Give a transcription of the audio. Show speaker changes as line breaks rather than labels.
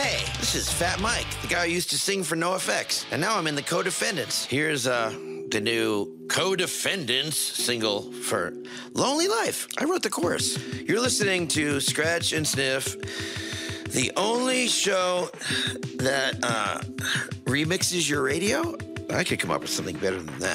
Hey, this is Fat Mike, the guy who used to sing for NoFX. And now I'm in the Co-Defendants. Here's the new Co-Defendants single for Lonely Life. I wrote the chorus. You're listening to Scratch and Sniff, the only show that remixes your radio. I could come up with something better than that.